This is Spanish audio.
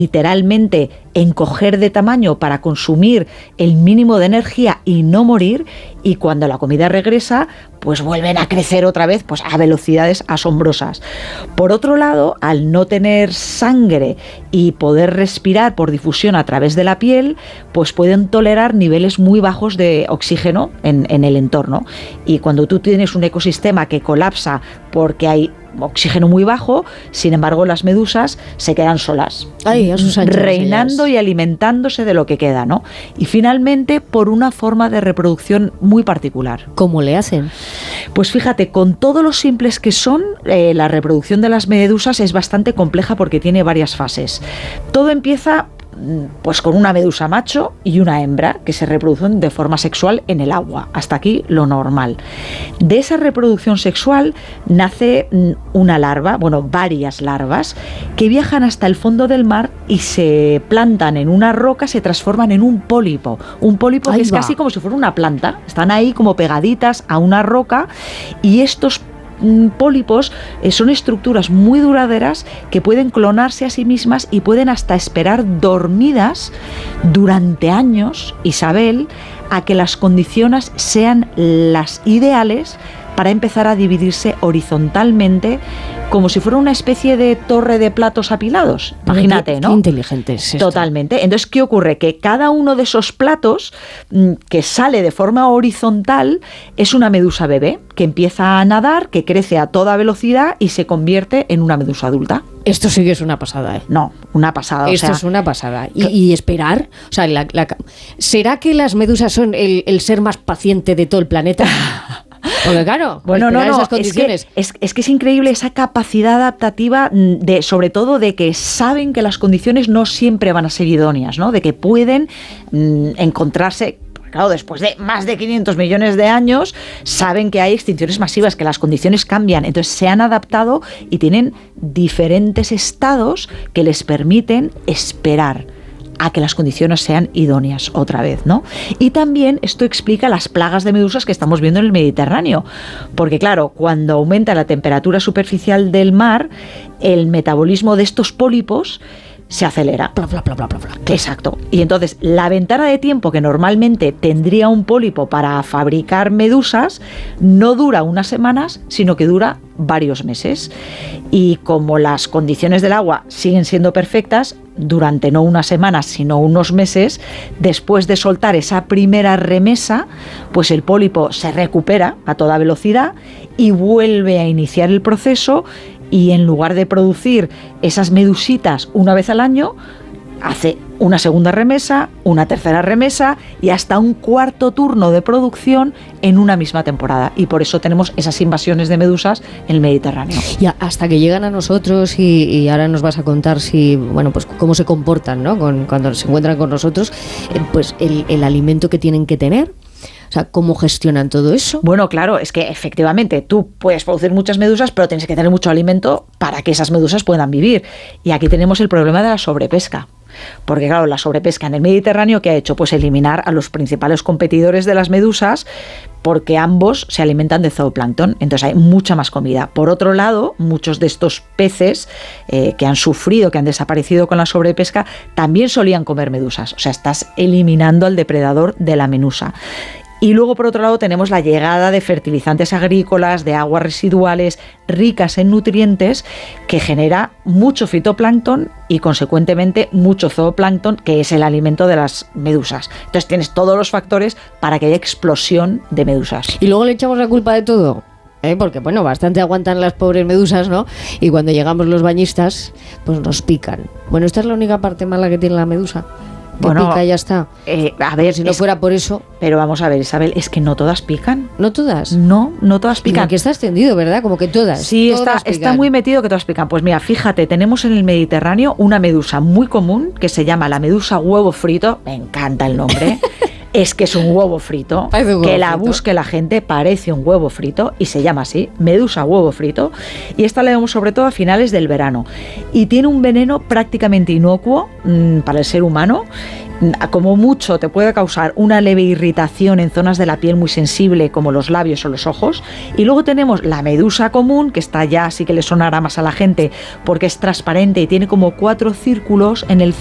literalmente encoger de tamaño para consumir el mínimo de energía y no morir, y cuando la comida regresa, pues vuelven a crecer otra vez, pues a velocidades asombrosas. Por otro lado, al no tener sangre y poder respirar por difusión a través de la piel, pues pueden tolerar niveles muy bajos de oxígeno en el entorno. Y cuando tú tienes un ecosistema que colapsa porque hay oxígeno muy bajo, sin embargo las medusas se quedan solas, reinando y alimentándose de lo que queda, ¿no? Y finalmente por una forma de reproducción muy particular. ¿Cómo le hacen? Pues fíjate, con todo lo simples que son, la reproducción de las medusas es bastante compleja porque tiene varias fases. Todo empieza pues con una medusa macho y una hembra que se reproducen de forma sexual en el agua. Hasta aquí lo normal. De esa reproducción sexual nace una larva, bueno, varias larvas, que viajan hasta el fondo del mar y se plantan en una roca, se transforman en un pólipo. Un pólipo que es casi como si fuera una planta. Están ahí como pegaditas a una roca, y estos pólipos son estructuras muy duraderas que pueden clonarse a sí mismas y pueden hasta esperar dormidas durante años, Isabel, a que las condiciones sean las ideales para empezar a dividirse horizontalmente, como si fuera una especie de torre de platos apilados. Imagínate, ¿no? Qué inteligente es esto. Totalmente. Entonces, ¿qué ocurre? Que cada uno de esos platos que sale de forma horizontal es una medusa bebé que empieza a nadar, que crece a toda velocidad y se convierte en una medusa adulta. Esto sí que es una pasada, ¿eh? No, una pasada. Esto es una pasada. Y esperar, o sea, ¿será que las medusas son el ser más paciente de todo el planeta? Porque claro, bueno, esas condiciones. Es que es increíble esa capacidad adaptativa, sobre todo de que saben que las condiciones no siempre van a ser idóneas, ¿no? De que pueden encontrarse. Claro, después de más de 500 millones de años, saben que hay extinciones masivas, que las condiciones cambian. Entonces se han adaptado y tienen diferentes estados que les permiten esperar a que las condiciones sean idóneas otra vez, ¿no? Y también esto explica las plagas de medusas que estamos viendo en el Mediterráneo, porque claro, cuando aumenta la temperatura superficial del mar, el metabolismo de estos pólipos se acelera. Bla, bla, bla, bla, bla, bla. Exacto. Y entonces la ventana de tiempo que normalmente tendría un pólipo para fabricar medusas no dura unas semanas, sino que dura varios meses. Y como las condiciones del agua siguen siendo perfectas, durante no unas semanas, sino unos meses, después de soltar esa primera remesa, pues el pólipo se recupera a toda velocidad y vuelve a iniciar el proceso, y en lugar de producir esas medusitas una vez al año, hace una segunda remesa, una tercera remesa y hasta un cuarto turno de producción en una misma temporada. Y por eso tenemos esas invasiones de medusas en el Mediterráneo. Y hasta que llegan a nosotros, y ahora nos vas a contar pues cómo se comportan, ¿no? Cuando se encuentran con nosotros, pues el alimento que tienen que tener. O sea, ¿cómo gestionan todo eso? Bueno, claro, es que efectivamente tú puedes producir muchas medusas, pero tienes que tener mucho alimento para que esas medusas puedan vivir. Y aquí tenemos el problema de la sobrepesca. Porque claro, la sobrepesca en el Mediterráneo, ¿qué ha hecho? Pues eliminar a los principales competidores de las medusas, porque ambos se alimentan de zooplancton, entonces hay mucha más comida. Por otro lado, muchos de estos peces que han sufrido, que han desaparecido con la sobrepesca, también solían comer medusas. O sea, estás eliminando al depredador de la medusa. Y luego, por otro lado, tenemos la llegada de fertilizantes agrícolas, de aguas residuales ricas en nutrientes, que genera mucho fitoplancton y, consecuentemente, mucho zooplancton, que es el alimento de las medusas. Entonces tienes todos los factores para que haya explosión de medusas. Y luego le echamos la culpa de todo. Porque, bueno, bastante aguantan las pobres medusas, ¿no? Y cuando llegamos los bañistas, pues nos pican. Bueno, esta es la única parte mala que tiene la medusa. Bueno, pica y ya está. A ver, si no fuera por eso. Pero vamos a ver, Isabel, es que no todas pican. ¿No todas? No todas pican. Que está extendido, ¿verdad? Como que todas. Sí, está muy metido que todas pican. Pues mira, fíjate, tenemos en el Mediterráneo una medusa muy común que se llama la medusa huevo frito. Me encanta el nombre. Es que es un huevo frito, Parece un huevo que la frito. busque la gente, parece un huevo frito y se llama así, medusa huevo frito, y esta la vemos sobre todo a finales del verano y tiene un veneno prácticamente inocuo para el ser humano. Como mucho te puede causar una leve irritación en zonas de la piel muy sensible como los labios o los ojos. Y luego tenemos la medusa común, que está ya, sí que le sonará más a la gente porque es transparente y tiene como 4 círculos en el